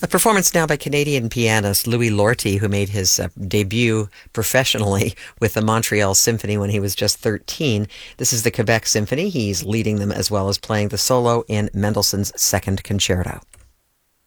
A performance now by Canadian pianist Louis Lortie, who made his debut professionally with the Montreal Symphony when he was just 13. This is the Quebec Symphony. He's leading them as well as playing the solo in Mendelssohn's Second Concerto.